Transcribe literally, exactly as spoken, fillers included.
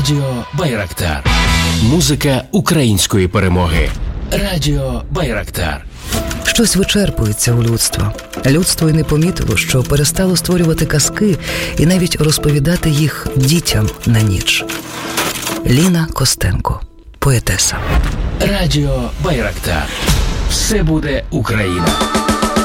Радіо Байрактар. Музика української перемоги. Радіо Байрактар. Щось вичерпується у людства. Людство й не помітило, що перестало створювати казки і навіть розповідати їх дітям на ніч. Ліна Костенко, поетеса. Радіо Байрактар. Все буде Україна.